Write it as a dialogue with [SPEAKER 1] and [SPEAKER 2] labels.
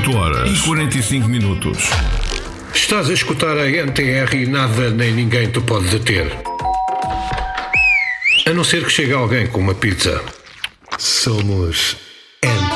[SPEAKER 1] 8h45.
[SPEAKER 2] Estás a escutar a NTR e nada nem ninguém te pode deter. A não ser que chegue alguém com uma pizza. Somos NTR.